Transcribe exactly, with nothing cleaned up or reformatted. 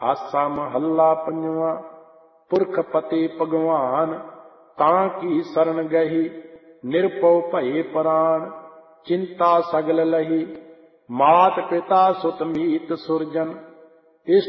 ਆਸਾ ਮਹੱਲਾ ਪੰਜਵਾਂ। ਪੁਰਖ ਪਤੀ ਭਗਵਾਨ ਤਾਂ ਕੀ ਸਰਣ ਗਹੀ, ਨਿਰਭਉ ਭਏ ਪ੍ਰਾਣ ਚਿੰਤਾ ਸਗਲ ਲਹੀ। ਮਾਤ ਪਿਤਾ ਸੁਤ ਮੀਤ ਸੁਰਜਨ